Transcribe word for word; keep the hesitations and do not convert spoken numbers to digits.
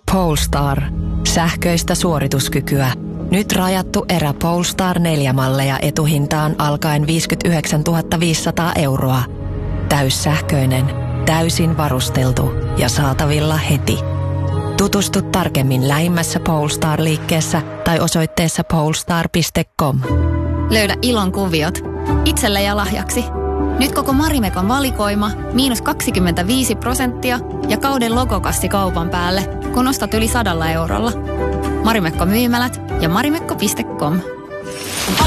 Polestar. Sähköistä suorituskykyä. Nyt rajattu erä Polestar neljä malleja etuhintaan alkaen viisikymmentäyhdeksäntuhatta viisisataa euroa. Täyssähköinen, täysin varusteltu ja saatavilla heti. Tutustu tarkemmin lähimmässä Polestar-liikkeessä tai osoitteessa polestar piste com. Löydä ilon kuviot itselle ja lahjaksi. Nyt koko Marimekon valikoima miinus kaksikymmentäviisi prosenttia ja kauden logokassi kaupan päälle, kun ostat yli sadalla eurolla. Marimekko myymälät ja marimekko piste com.